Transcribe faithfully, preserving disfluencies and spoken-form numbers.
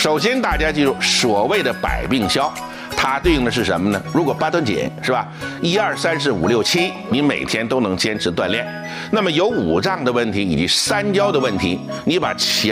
首先大家记住，所谓的百病消，它对应的是什么呢？如果八段锦是吧，一二三四五六七，你每天都能坚持锻炼，那么有五脏的问题以及三焦的问题，你把前